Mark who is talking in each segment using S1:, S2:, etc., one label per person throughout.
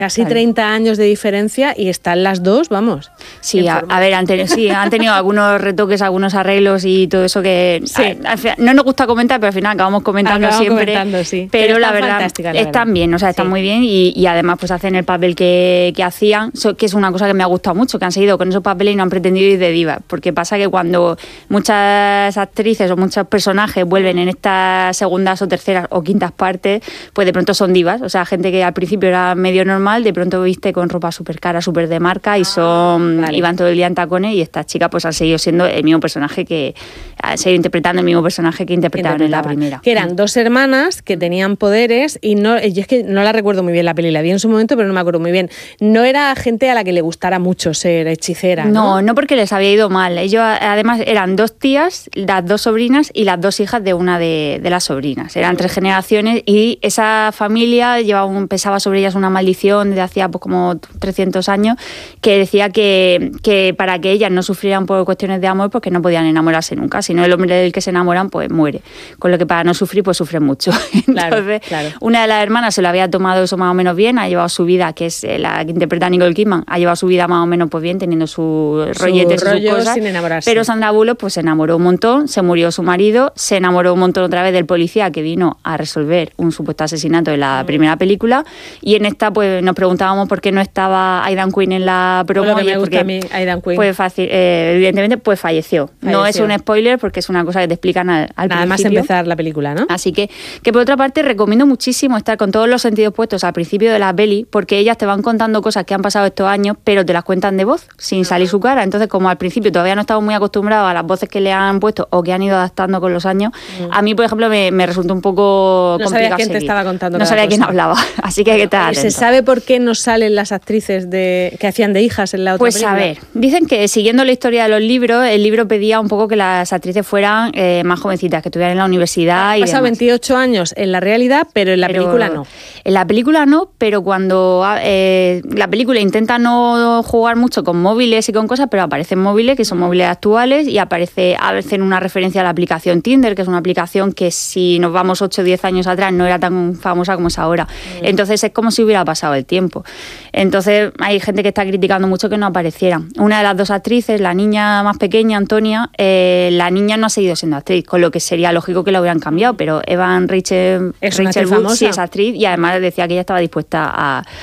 S1: Casi 30 años de diferencia y están las dos, vamos.
S2: Sí, a ver, han tenido algunos retoques, algunos arreglos y todo eso que no nos gusta comentar, pero al final acabamos comentando siempre.
S1: Sí.
S2: Pero la verdad, están bien, o sea, están muy bien y además pues hacen el papel que hacían, que es una cosa que me ha gustado mucho, que han seguido con esos papeles y no han pretendido ir de diva, porque pasa que cuando muchas actrices o muchos personajes vuelven en estas segundas o terceras o quintas partes, pues de pronto son divas, o sea, gente que al principio era medio normal, de pronto viste con ropa súper cara, súper de marca y iban todo el día en tacones y estas chicas pues han seguido siendo el mismo personaje que han seguido interpretando el mismo personaje que interpretaron en la primera.
S1: Que eran dos hermanas que tenían poderes y yo es que no la recuerdo muy bien la peli, la vi en su momento pero no me acuerdo muy bien. No era gente a la que le gustara mucho ser hechicera, ¿no?
S2: No porque les había ido mal. Ellos además eran dos tías, las dos sobrinas y las dos hijas de una de las sobrinas. Eran 3 generaciones y esa familia pesaba sobre ellas una maldición de hacía pues como 300 años que decía que para que ellas no sufrieran por cuestiones de amor porque no podían enamorarse nunca, si no el hombre del que se enamoran pues muere, con lo que para no sufrir pues sufren mucho. Entonces una de las hermanas se lo había tomado eso más o menos bien, ha llevado su vida, que es la que interpreta a Nicole Kidman, ha llevado su vida más o menos pues bien, teniendo sus rolletes y sus cosas,
S1: sin enamorarse.
S2: Pero Sandra Bullock pues se enamoró un montón, se murió su marido, se enamoró un montón otra vez del policía que vino a resolver un supuesto asesinato en la primera película y en esta pues nos preguntábamos por qué no estaba Aidan Quinn en la promo.
S1: Lo que me gusta a mí, Aidan Quinn.
S2: Pues evidentemente pues falleció. No es un spoiler porque es una cosa que te explican al principio.
S1: Nada más empezar la película, ¿no?
S2: Así que por otra parte recomiendo muchísimo estar con todos los sentidos puestos al principio de la peli porque ellas te van contando cosas que han pasado estos años pero te las cuentan de voz, sin salir su cara. Entonces como al principio todavía no estamos muy acostumbrados a las voces que le han puesto o que han ido adaptando con los años, a mí por ejemplo me resultó un poco complicado.
S1: No sabía quién te estaba contando.
S2: No sabía quién hablaba, así que hay que estar atento.
S1: ¿Se sabe por qué no salen las actrices que hacían de hijas en la otra película?
S2: Pues a ver, dicen que siguiendo la historia de los libros, el libro pedía un poco que las actrices fueran más jovencitas, que estuvieran en la universidad. Han
S1: pasado 28 años en la realidad, pero en la película no.
S2: En la película no, pero cuando la película intenta no jugar mucho con móviles y con cosas, pero aparecen móviles, que son móviles actuales, y hacen una referencia a la aplicación Tinder, que es una aplicación que si nos vamos 8 o 10 años atrás no era tan famosa como es ahora. Entonces es como si hubiera pasado el tiempo. Entonces hay gente que está criticando mucho que no aparecieran. Una de las dos actrices, la niña más pequeña, Antonia, la niña no ha seguido siendo actriz, con lo que sería lógico que la hubieran cambiado, pero Rachel Wood sí es actriz y además decía que ella estaba dispuesta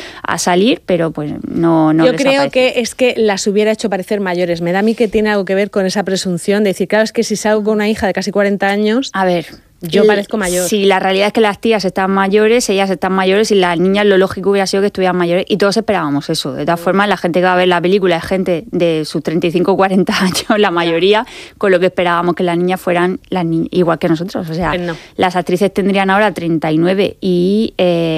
S2: a salir, pero pues no
S1: Yo creo que es que las hubiera hecho parecer mayores. Me da a mí que tiene algo que ver con esa presunción de decir, claro, es que si salgo con una hija de casi 40 años...
S2: A ver...
S1: Yo parezco mayor.
S2: Sí, la realidad es que las tías están mayores, ellas están mayores y las niñas lo lógico hubiera sido que estuvieran mayores y todos esperábamos eso. De todas formas, la gente que va a ver la película es gente de sus 35 o 40 años, la mayoría, con lo que esperábamos que las niñas fueran igual que nosotros. O sea, las actrices tendrían ahora 39 y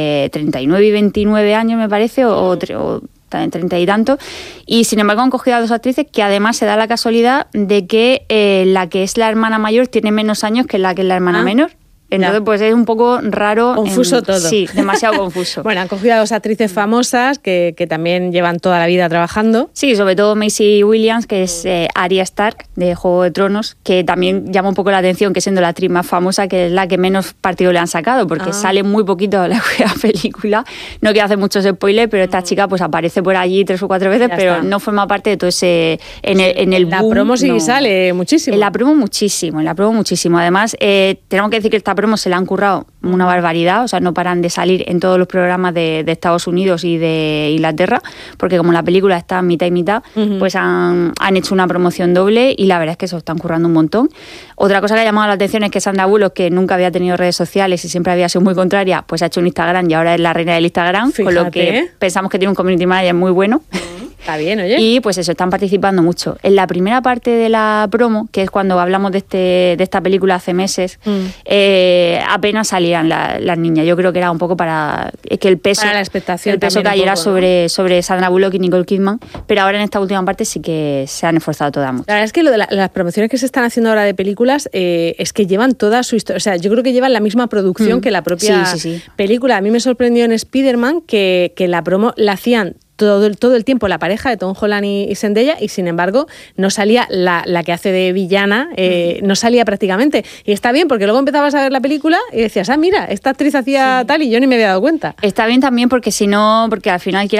S2: 29 años, me parece, o 30 y tanto, y sin embargo han cogido a dos actrices que además se da la casualidad de que la que es la hermana mayor tiene menos años que la hermana menor. Entonces, pues es un poco raro.
S1: Confuso todo.
S2: Sí, demasiado confuso.
S1: Bueno, han cogido a dos actrices famosas que también llevan toda la vida trabajando.
S2: Sí, sobre todo Maisie Williams, que es Arya Stark de Juego de Tronos, que también llama un poco la atención, que siendo la actriz más famosa, que es la que menos partido le han sacado, porque sale muy poquito de la película. No quiero hacer muchos spoilers, pero esta chica pues aparece por allí 3 o 4 veces, pero no forma parte de todo ese... En el
S1: la
S2: boom,
S1: promo sí sale muchísimo.
S2: En la promo muchísimo. Además, tenemos que decir que esta promo se la han currado una barbaridad, o sea, no paran de salir en todos los programas de Estados Unidos y de Inglaterra, porque como la película está mitad y mitad, pues han hecho una promoción doble y la verdad es que se lo están currando un montón. Otra cosa que ha llamado la atención es que Sandra Bullock, que nunca había tenido redes sociales y siempre había sido muy contraria, pues ha hecho un Instagram y ahora es la reina del Instagram,
S1: Fíjate.
S2: Con lo que pensamos que tiene un community manager muy bueno.
S1: Está bien, oye.
S2: Y pues eso, están participando mucho. En la primera parte de la promo, que es cuando hablamos de esta película hace meses, apenas salían las niñas. Yo creo que era un poco para que el peso,
S1: para la expectación,
S2: el peso cayera sobre Sandra Bullock y Nicole Kidman, pero ahora en esta última parte sí que se han esforzado todas mucho.
S1: La verdad es que lo de las promociones que se están haciendo ahora de películas es que llevan toda su historia. O sea, yo creo que llevan la misma producción que la propia película. A mí me sorprendió en Spider-Man que la promo la hacían todo el tiempo la pareja de Tom Holland y Zendaya, y sin embargo no salía la que hace de villana, no salía prácticamente. Y está bien, porque luego empezabas a ver la película y decías, mira, esta actriz hacía tal y yo ni me había dado cuenta.
S2: Está bien también porque si no, porque al final